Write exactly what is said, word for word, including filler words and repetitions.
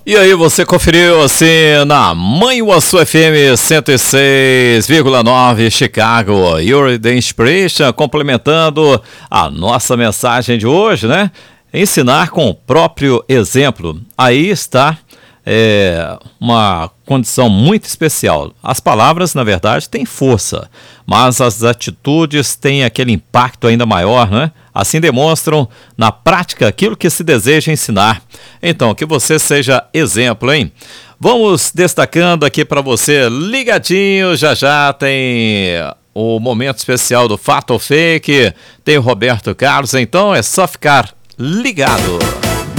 E aí, você conferiu assim na Manhuaçu F M cento e seis vírgula nove Chicago, You're the Inspiration, complementando a nossa mensagem de hoje, né? Ensinar com o próprio exemplo. Aí está é, uma condição muito especial. As palavras, na verdade, têm força, mas as atitudes têm aquele impacto ainda maior, né? Assim demonstram na prática aquilo que se deseja ensinar. Então, que você seja exemplo, hein? Vamos destacando aqui para você, ligadinho, já já tem o momento especial do Fato ou Fake, tem o Roberto Carlos, então é só ficar ligado.